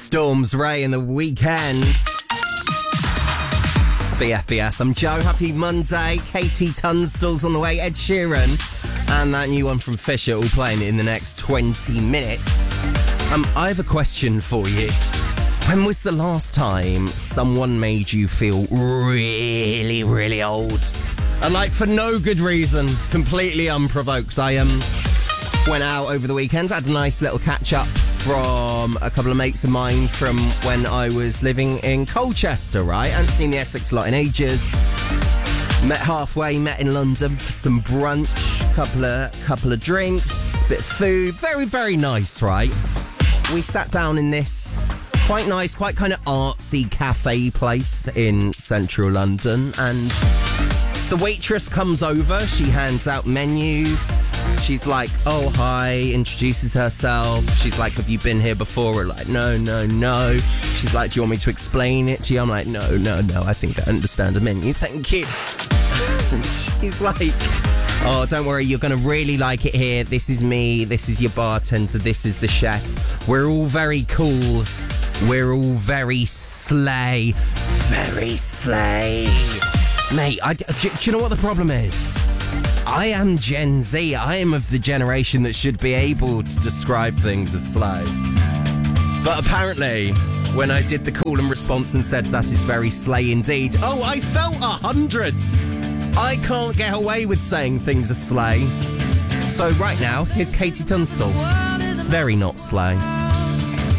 Storms, Ray and The Weekend. It's BFBS. I'm Joe. Happy Monday. Katie Tunstall's on the way. Ed Sheeran. And that new one from Fisher all playing in the next 20 minutes. I have a question for you. When was the last time someone made you feel really, really old? And like for no good reason, completely unprovoked. I went out over the weekend, had a nice little catch up from a couple of mates of mine from when I was living in Colchester, right? I hadn't seen the Essex lot in ages. Met halfway, met in London for some brunch, couple of drinks, bit of food. Very, very nice, right? We sat down in this quite nice, quite kind of artsy cafe place in central London, and the waitress comes over, she hands out menus. She's like, oh, hi, introduces herself. She's like, have you been here before? We're like, no. She's like, do you want me to explain it to you? I'm like, no, I think I understand a menu, thank you. And she's like, oh, don't worry, you're going to really like it here. This is me, this is your bartender, this is the chef. We're all very cool. We're all very slay. Very slay. Mate, do you know what the problem is? I am Gen Z. I am of the generation that should be able to describe things as slay. But apparently, when I did the call and response and said that is very slay indeed, oh, I felt 100. I can't get away with saying things are slay. So right now, here's Katie Tunstall. Very not slay.